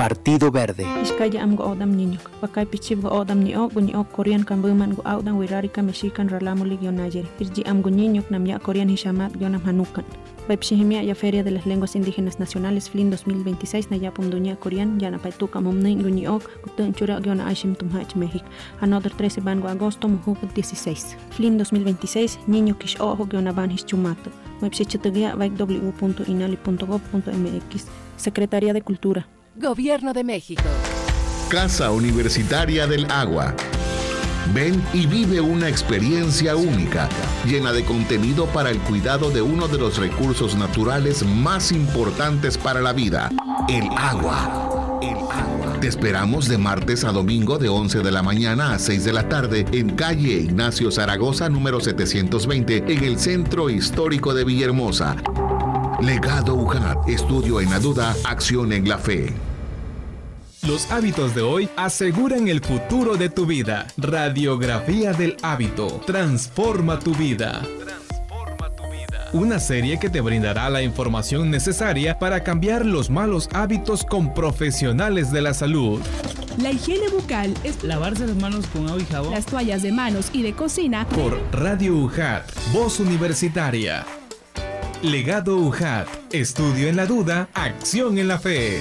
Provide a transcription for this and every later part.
Partido Verde. Iskaya amgo odam niñok. Bakay pichib go odam niok Korean kan buman go audan wirarika mexican ralamulig yonayer. Irji amgo niñok namya Korean hishamat yonam hanukan. Baipshihimia ya Feria de las Lenguas Indígenas Nacionales FLIN 2026 na yapum dunia Korean yana paituka momnin guniok kutun chura yona aishim tumhach México. Another 13 bango agosto muhuk 16. FLIN 2026 niño kish ojo yona ban hischumato. Baipshichitugia www.inali.gov.mx. Secretaría de Cultura. Gobierno de México. Casa Universitaria del Agua. Ven y vive una experiencia única, llena de contenido para el cuidado de uno de los recursos naturales más importantes para la vida, el agua. El agua. Te esperamos de martes a domingo de 11 de la mañana a 6 de la tarde en calle Ignacio Zaragoza, número 720, en el Centro Histórico de Villahermosa. Legado UJAT, estudio en la duda, acción en la fe. Los hábitos de hoy aseguran el futuro de tu vida. Radiografía del hábito. Transforma tu vida. Una serie que te brindará la información necesaria para cambiar los malos hábitos con profesionales de la salud. La higiene bucal es lavarse las manos con agua y jabón. Las toallas de manos y de cocina. Por Radio UJAT, Voz Universitaria. Legado UJAT, estudio en la duda, acción en la fe.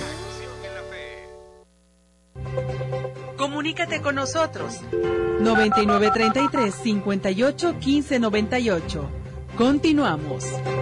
Comunícate con nosotros. 9933 58 15 98. Continuamos.